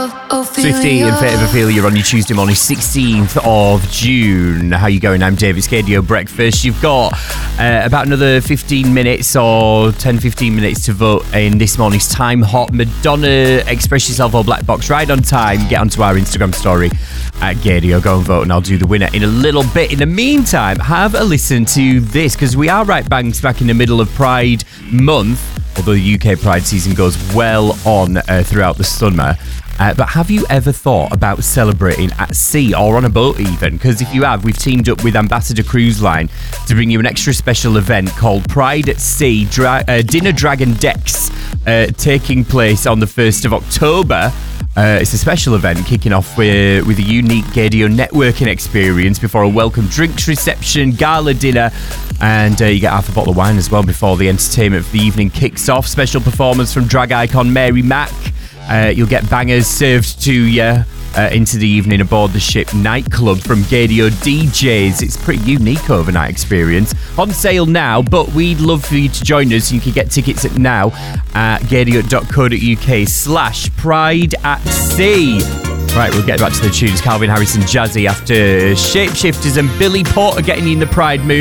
Swifty and Fate of Ophelia on your Tuesday morning, 16th of June. How you going? I'm David Scadio Breakfast. You've got about another 15 minutes or 10-15 minutes to vote in this morning's Time Hot Madonna Express Yourself or Black Box right on time. Get onto our Instagram story at Gadio. Go and vote and I'll do the winner in a little bit. In the meantime, have a listen to this because we are right bang smack in the middle of Pride Month, although the UK Pride season goes well on throughout the summer. But have you ever thought about celebrating at sea or on a boat even? Because if you have, we've teamed up with Ambassador Cruise Line to bring you an extra special event called Pride at Sea Dinner Dragon Decks, taking place on the 1st of October. It's a special event kicking off with a unique Gadio networking experience before a welcome drinks reception, gala dinner, and you get half a bottle of wine as well before the entertainment for the evening kicks off. Special performance from drag icon Mary Mack. You'll get bangers served to you into the evening aboard the ship nightclub from Gadio DJs. It's a pretty unique overnight experience. On sale now, but we'd love for you to join us. You can get tickets at now at gadio.co.uk/Pride at Sea. Right, we'll get back to the tunes. Calvin Harris and Jazzy after Shapeshifters and Billy Porter getting you in the Pride mood.